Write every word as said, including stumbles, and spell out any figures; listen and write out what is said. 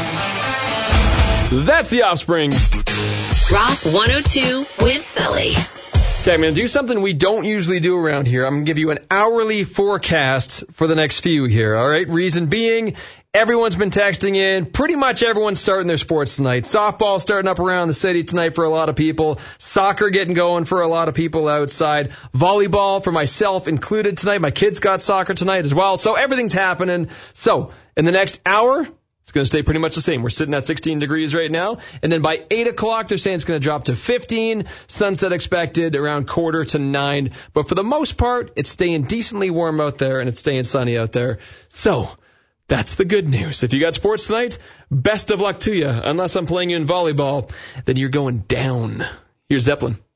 That's The Offspring. Rock one oh two with Sully. Okay, I'm going to do something we don't usually do around here. I'm going to give you an hourly forecast for the next few here, all right? Reason being, everyone's been texting in. Pretty much everyone's starting their sports tonight. Softball starting up around the city tonight for a lot of people. Soccer getting going for a lot of people outside. Volleyball for myself included tonight. My kids got soccer tonight as well. So everything's happening. So in the next hour, it's going to stay pretty much the same. We're sitting at sixteen degrees right now. And then by eight o'clock, they're saying it's going to drop to fifteen. Sunset expected around quarter to nine. But for the most part, it's staying decently warm out there and it's staying sunny out there. So that's the good news. If you got sports tonight, best of luck to you. Unless I'm playing you in volleyball, then you're going down. Here's Zeppelin.